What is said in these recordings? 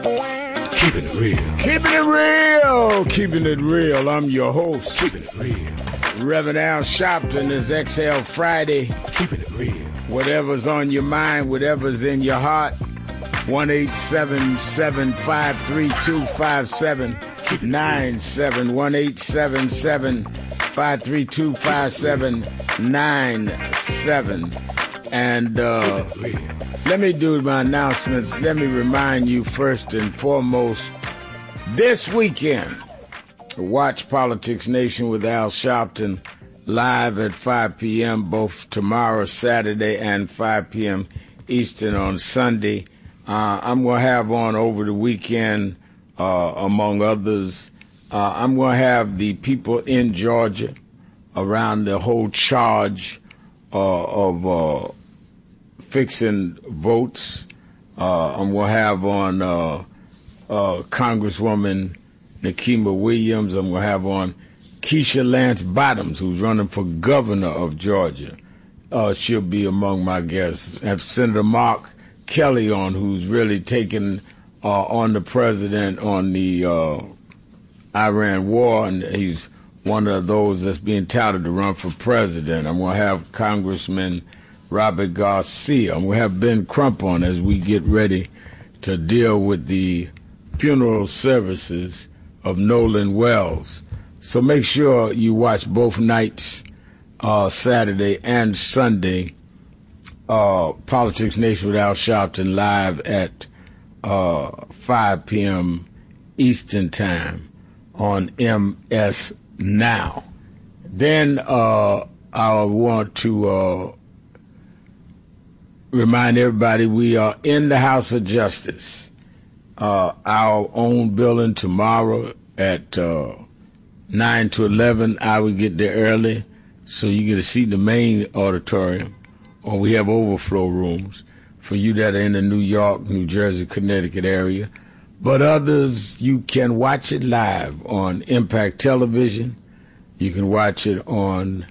Keeping it real. Keeping it real. Keeping it real. I'm your host. Keeping it real. Reverend Al Sharpton is Exhale Friday. Keeping it real. Whatever's on your mind, whatever's in your heart. 1-877-532-5797. 1-877-532-5797. And let me do my announcements. Let me remind you first and foremost, this weekend, watch Politics Nation with Al Sharpton live at 5 p.m. both tomorrow, Saturday, and 5 p.m. Eastern on Sunday. I'm going to have on over the weekend, among others, I'm going to have the people in Georgia around the whole charge of fixing votes. I'm going to have on Congresswoman Nikema Williams. I'm going to have on Keisha Lance Bottoms, who's running for governor of Georgia. She'll be among my guests. I have Senator Mark Kelly on, who's really taking on the president on the Iran war, and he's one of those that's being touted to run for president. I'm going to have Congressman Robert Garcia. I'm going to have Ben Crump on as we get ready to deal with the funeral services of Nolan Wells. So make sure you watch both nights, Saturday and Sunday, Politics Nation with Al Sharpton live at 5 p.m. Eastern Time on MS Now. Then I want to remind everybody we are in the House of Justice. Our own building tomorrow at 9 to 11. I will get there early so you get a seat in the main auditorium, or we have overflow rooms for you that are in the New York, New Jersey, Connecticut area. But others, you can watch it live on Impact Television. You can watch it on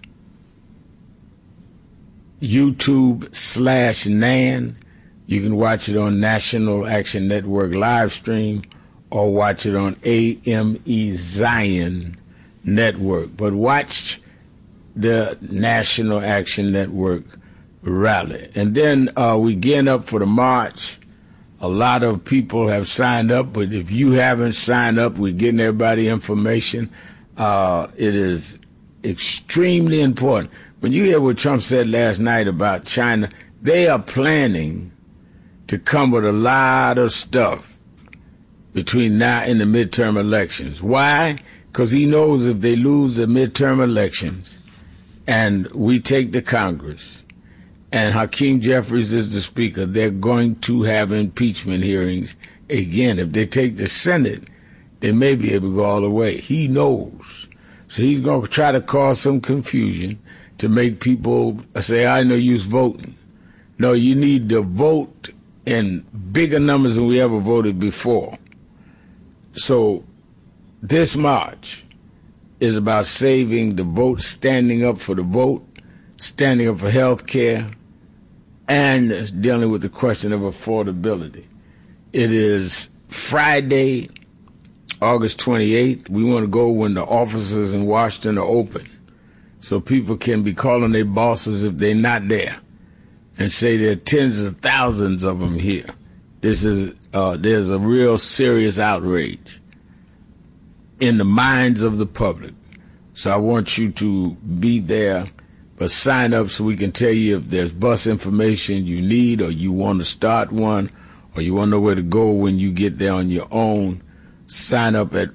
YouTube/NAN. You can watch it on National Action Network live stream, or watch it on AME Zion Network. But watch the National Action Network rally. And then we get up for the march. A lot of people have signed up, but if you haven't signed up, we're getting everybody information. It is extremely important. When you hear what Trump said last night about China, they are planning to come with a lot of stuff between now and the midterm elections. Why? Because he knows if they lose the midterm elections and we take the Congress and Hakeem Jeffries is the speaker, they're going to have impeachment hearings again. If they take the Senate, they may be able to go all the way. He knows. So he's going to try to cause some confusion to make people say, I no use voting. No, you need to vote in bigger numbers than we ever voted before. So this march is about saving the vote, standing up for the vote, standing up for health care, and dealing with the question of affordability. It is Friday, August 28th. We want to go when the offices in Washington are open, so people can be calling their bosses if they're not there and say there are tens of thousands of them here. This is there's a real serious outrage in the minds of the public. So I want you to be there, but sign up so we can tell you if there's bus information you need, or you want to start one, or you want to know where to go when you get there on your own. Sign up at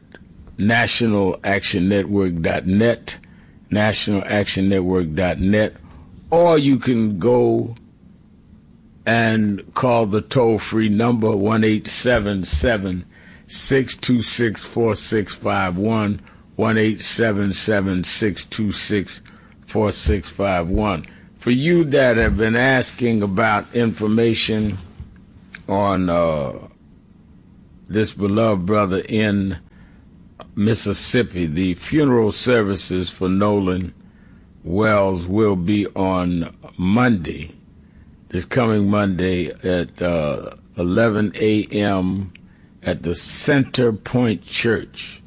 nationalactionnetwork.net, nationalactionnetwork.net, or you can go and call the toll-free number 1-877-626-4651, 1-877-626-4651. For you that have been asking about information on this beloved brother in Mississippi, the funeral services for Nolan Wells will be on Monday, this coming Monday at 11 a.m. at the Center Point Church,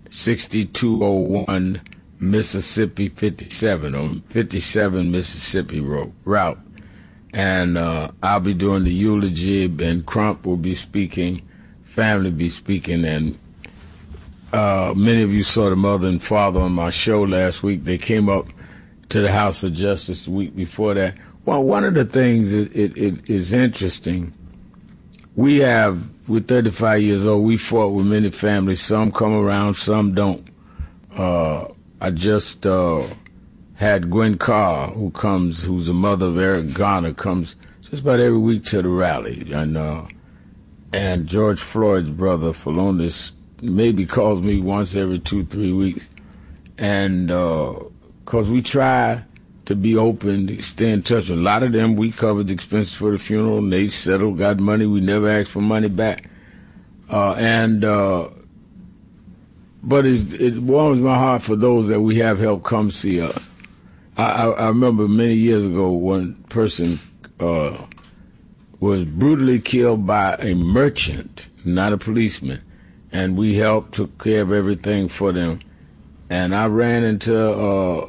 6201 Mississippi 57 on 57 Mississippi route. And I'll be doing the eulogy, and Crump will be speaking, family be speaking, and many of you saw the mother and father on my show last week. They came up to the House of Justice the week before that. Well, one of the things it is interesting, we're 35 years old, we fought with many families. Some come around, some don't. I just had Gwen Carr, who's the mother of Eric Garner, comes just about every week to the rally. And George Floyd's brother, Philondas, maybe calls me once every 2-3 weeks. And because we try to be open, to stay in touch. A lot of them, we covered the expenses for the funeral, and they settled, got money. We never asked for money back. But it warms my heart for those that we have helped come see us. I remember many years ago, one person was brutally killed by a merchant, not a policeman, and we helped, took care of everything for them. And I ran into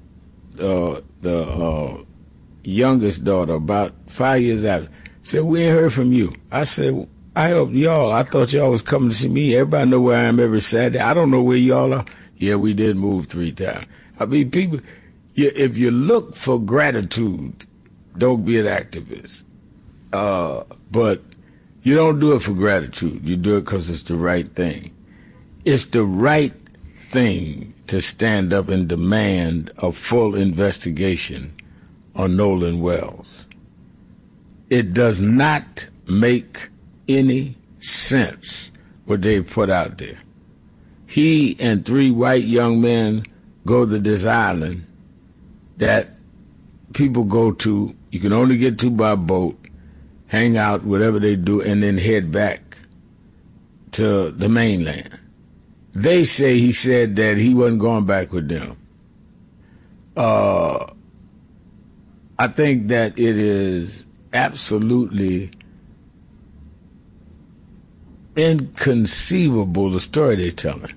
the youngest daughter about 5 years after. Said, "We ain't heard from you." I said, "I helped y'all. I thought y'all was coming to see me. Everybody know where I am every Saturday. I don't know where y'all are." Yeah, we did move 3 times. I mean, people, if you look for gratitude, don't be an activist. But you don't do it for gratitude. You do it because it's the right thing. It's the right thing to stand up and demand a full investigation on Nolan Wells. It does not make any sense what they put out there. He and 3 white young men go to this island that people go to. You can only get to by boat, hang out, whatever they do, and then head back to the mainland. They say he said that he wasn't going back with them. I think that it is absolutely inconceivable, the story they're telling.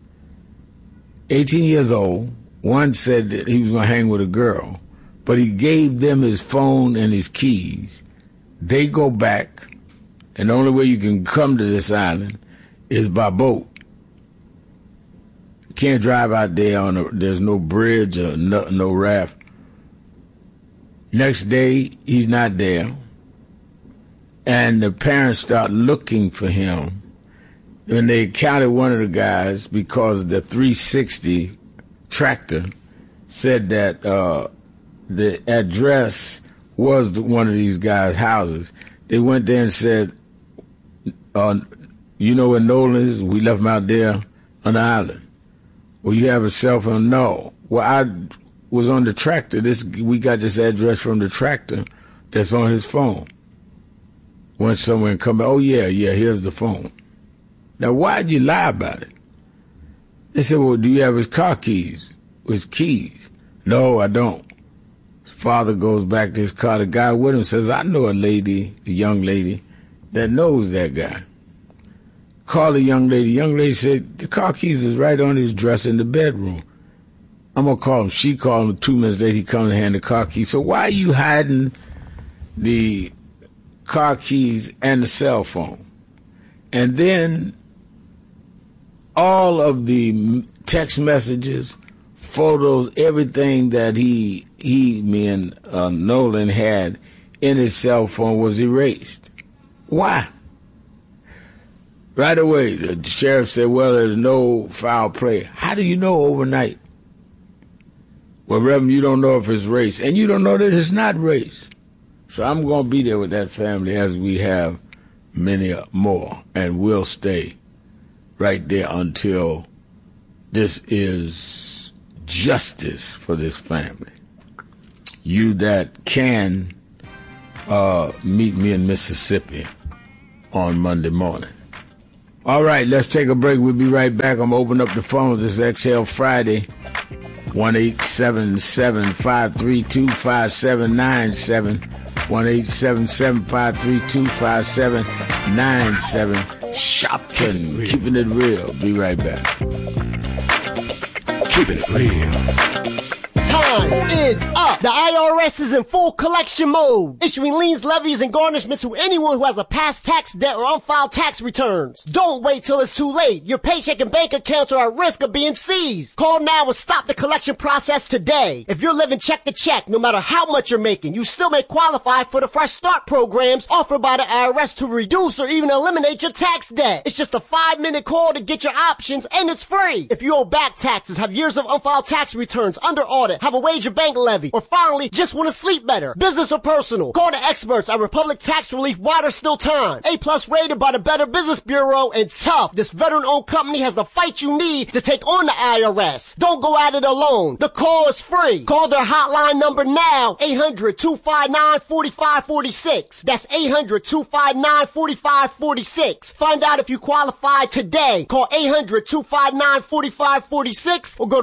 18 years old, one said that he was going to hang with a girl, but he gave them his phone and his keys. They go back, and the only way you can come to this island is by boat. You can't drive out there there's no bridge or no raft. Next day, he's not there. And the parents start looking for him. And they counted one of the guys because the 360 tractor said that the address was one of these guys' houses. They went there and said, "You know where Nolan is? We left him out there on the island." "Well, you have a cell phone?" "No." "Well, I was on the tractor. We got this address from the tractor that's on his phone." Went somewhere and come back, "Oh, yeah, here's the phone." Now, why'd you lie about it? They said, "Well, do you have his car keys?" "His keys?" "No, I don't." His father goes back to his car. The guy with him says, "I know a young lady that knows that guy." Call the young lady. Young lady said, "The car keys is right on his dresser in the bedroom." "I'm going to call him." She called him. 2 minutes later, he comes and hand the car keys. So why are you hiding the car keys and the cell phone? And then all of the text messages, photos, everything that me and Nolan had in his cell phone was erased. Why? Right away, the sheriff said, "Well, there's no foul play." How do you know overnight? "Well, Reverend, you don't know if it's race, and you don't know that it's not race." So I'm going to be there with that family, as we have many more, and we'll stay right there until this is justice for this family. You that can meet me in Mississippi on Monday morning. All right, let's take a break. We'll be right back. I'm going to open up the phones. It's Exhale Friday. 1-877-532-5797. 1-877-532-5797. Shopton, keeping it real. Be right back. Keeping it real. Time is up. The IRS is in full collection mode, issuing liens, levies, and garnishments to anyone who has a past tax debt or unfiled tax returns. Don't wait till it's too late. Your paycheck and bank accounts are at risk of being seized. Call now and stop the collection process today. If you're living check to check, no matter how much you're making, you still may qualify for the Fresh Start programs offered by the IRS to reduce or even eliminate your tax debt. It's just a 5-minute call to get your options, and it's free. If you owe back taxes, have years of unfiled tax returns under audit, have a wage or bank levy, or finally just want to sleep better, business or personal, call the experts at Republic Tax Relief while there's still time. A+ rated by the Better Business Bureau, and tough. This veteran-owned company has the fight you need to take on the IRS. Don't go at it alone. The call is free. Call their hotline number now, 800-259-4546. That's 800-259-4546. Find out if you qualify today. Call 800-259-4546 or go to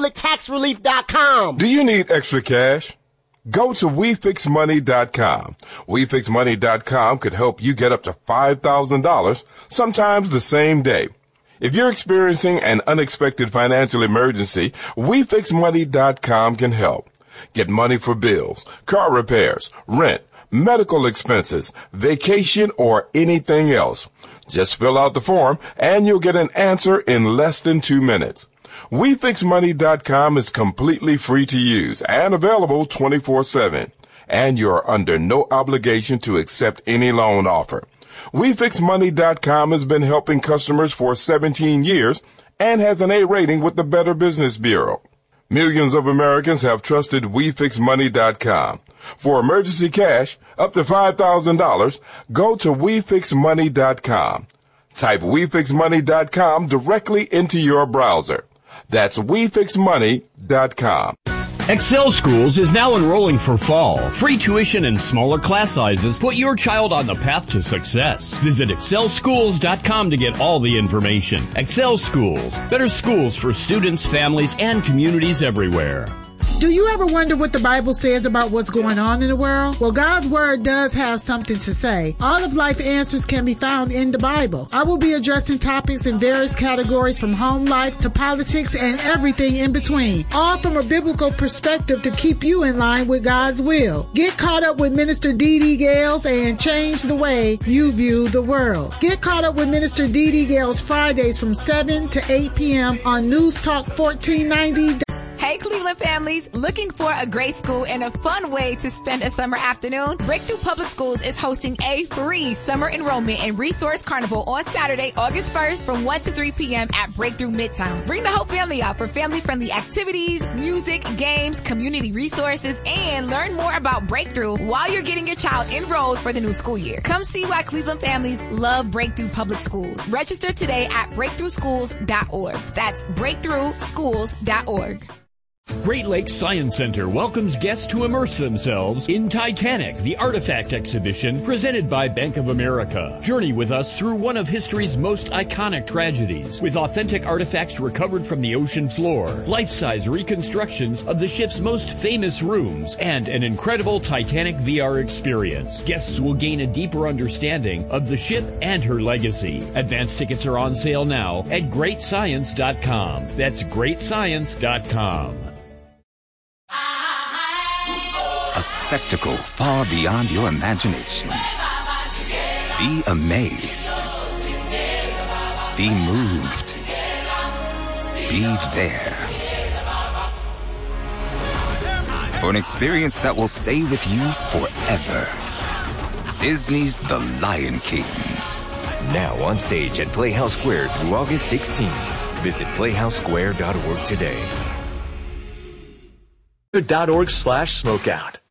republictaxrelief.com. Do you need extra cash? Go to WeFixMoney.com. WeFixMoney.com could help you get up to $5,000, sometimes the same day. If you're experiencing an unexpected financial emergency, WeFixMoney.com can help. Get money for bills, car repairs, rent, medical expenses, vacation, or anything else. Just fill out the form and you'll get an answer in less than 2 minutes. WeFixMoney.com is completely free to use and available 24/7. And you're under no obligation to accept any loan offer. WeFixMoney.com has been helping customers for 17 years and has an A rating with the Better Business Bureau. Millions of Americans have trusted WeFixMoney.com. For emergency cash, up to $5,000, go to WeFixMoney.com. Type WeFixMoney.com directly into your browser. That's WeFixMoney.com. Excel Schools is now enrolling for fall. Free tuition and smaller class sizes put your child on the path to success. Visit excelschools.com to get all the information. Excel Schools, better schools for students, families, and communities everywhere. Do you ever wonder what the Bible says about what's going on in the world? Well, God's Word does have something to say. All of life answers can be found in the Bible. I will be addressing topics in various categories from home life to politics and everything in between, all from a biblical perspective to keep you in line with God's will. Get caught up with Minister D.D. Gales and change the way you view the world. Get caught up with Minister D.D. Gales Fridays from 7 to 8 p.m. on News Talk 1490. Hey Cleveland families, looking for a great school and a fun way to spend a summer afternoon? Breakthrough Public Schools is hosting a free summer enrollment and resource carnival on Saturday, August 1st from 1 to 3 p.m. at Breakthrough Midtown. Bring the whole family out for family-friendly activities, music, games, community resources, and learn more about Breakthrough while you're getting your child enrolled for the new school year. Come see why Cleveland families love Breakthrough Public Schools. Register today at breakthroughschools.org. That's breakthroughschools.org. Great Lakes Science Center welcomes guests to immerse themselves in Titanic, the Artifact Exhibition presented by Bank of America. Journey with us through one of history's most iconic tragedies, with authentic artifacts recovered from the ocean floor, life-size reconstructions of the ship's most famous rooms, and an incredible Titanic VR experience. Guests will gain a deeper understanding of the ship and her legacy. Advance tickets are on sale now at greatscience.com. That's greatscience.com. A spectacle far beyond your imagination. Be amazed. Be moved. Be there. For an experience that will stay with you forever. Disney's The Lion King. Now on stage at Playhouse Square through August 16th. Visit playhousesquare.org today. .org/smokeout.